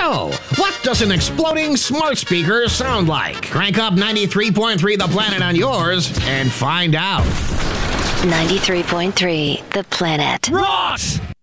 So, what does an exploding smart speaker sound like? Crank up 93.3 The Planet on yours and find out. 93.3 The Planet. Ross!